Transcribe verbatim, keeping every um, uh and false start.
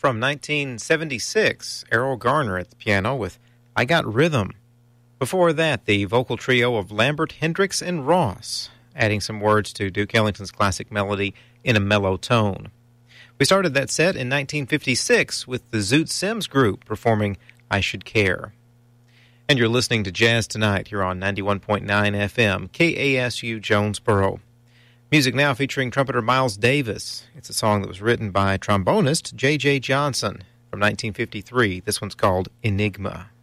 from nineteen seventy-six, Errol Garner at the piano with I Got Rhythm. Before that, the vocal trio of Lambert, Hendricks, and Ross, adding some words to Duke Ellington's classic melody in a mellow tone. We started that set in nineteen fifty-six with the Zoot Sims Group performing I Should Care. And you're listening to Jazz Tonight here on ninety-one point nine F M, K A S U Jonesboro. Music now featuring trumpeter Miles Davis. It's a song that was written by trombonist J J Johnson from nineteen fifty-three. This one's called Enigma.